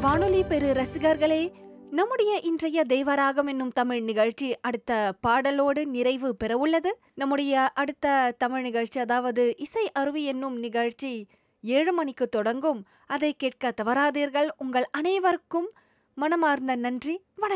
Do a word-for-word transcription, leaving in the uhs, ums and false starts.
வானொலி பெரு ரசிகர்களே, நம்முடைய இன்றைய தெய்வராகம் என்னும் தமிழ் நிகழ்ச்சி அடுத்த பாடலோடு நிறைவு பெறவுள்ளது. நம்முடைய அடுத்த தமிழ் நிகழ்ச்சி, அதாவது இசை அருவி என்னும் நிகழ்ச்சி ஏழு மணிக்கு தொடங்கும். அதை கேட்க தவறாதீர்கள். உங்கள் அனைவருக்கும் மனமார்ந்த நன்றி. வணக்கம்.